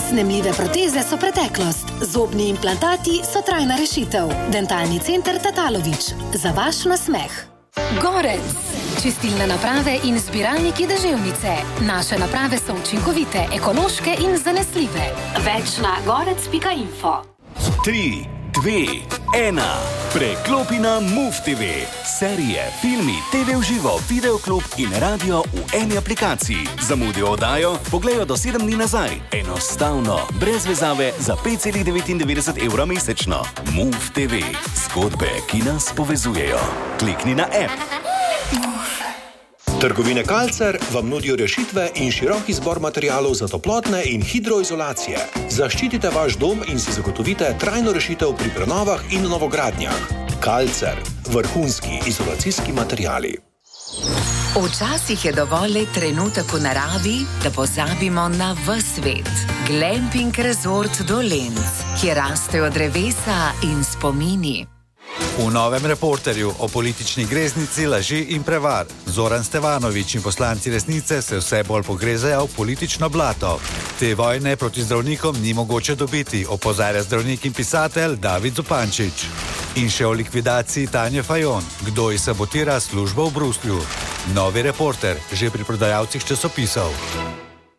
Snemljive proteze so preteklost, zobni implantati so trajna rešitev. Dentalni center Tatalović, za vaš nasmeh. Gorec, čistilne naprave in zbiralniki deževnice. Naše naprave so učinkovite, ekološke in zanesljive. Več na gorec.info. 3, 2, 1. Preklopi na MOVE TV. Serije, filmi, TV v živo, videoklub in radio v eni aplikaciji. Zamudijo oddajo, pogledajo do 7 dni nazaj. Enostavno, brez vezave, za 5,99 € mesečno. MOVE TV. Zgodbe, ki nas povezujejo. Klikni na app. Trgovine Kalcar vam nudijo rešitve in širok izbor materialov za toplotne in hidroizolacije. Zaščitite vaš dom in si zagotovite trajno rešitev pri prenovah in novogradnjah. Kalcar, vrhunski izolacijski materiali. Včasih je dovolj trenutek v naravi, da pozabimo na ves svet. Glamping Resort Dolenc, kjer rastejo drevesa in spomini. V novem Reporterju o politični greznici, laži in prevar. Zoran Stevanović in poslanci Resnice se vse bolj pogrezajo v politično blato. Te vojne proti zdravnikom ni mogoče dobiti, opozarja zdravnik in pisatelj David Zupančič. In še o likvidaciji Tanje Fajon, kdo ji sabotira službo v Bruslju. Novi Reporter, že pri prodajalcih časopisov.